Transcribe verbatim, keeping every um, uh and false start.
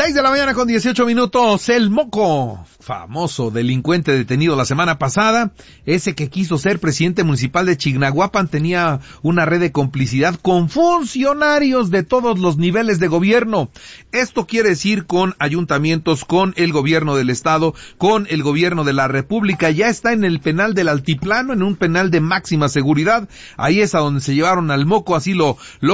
Seis de la mañana con dieciocho minutos. El Moco, famoso delincuente detenido la semana pasada, ese que quiso ser presidente municipal de Chignahuapan, tenía una red de complicidad con funcionarios de todos los niveles de gobierno. Esto quiere decir con ayuntamientos, con el gobierno del estado, con el gobierno de la república. Ya está en el penal del Altiplano, en un penal de máxima seguridad. Ahí es a donde se llevaron al Moco, así lo, lo